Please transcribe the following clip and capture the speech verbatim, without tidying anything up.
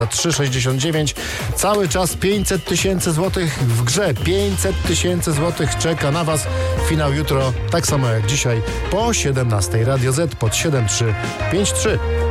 trzy sześćdziesiąt dziewięć. Cały czas pięćset tysięcy złotych w grze. pięćset tysięcy złotych czeka na Was. Finał jutro, tak samo jak dzisiaj, po siedemnastej. Radio Z pod siedem trzy pięć trzy.